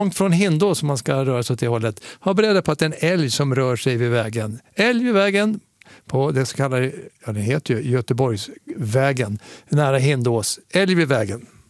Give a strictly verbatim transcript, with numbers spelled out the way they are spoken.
långt från Hindås som man ska röra sig åt det hållet. Ha beredd på att det är en älg som rör sig vid vägen. Älg vid vägen på det så kallade, ja det heter ju Göteborgsvägen, nära Hindås. Älg vid vägen.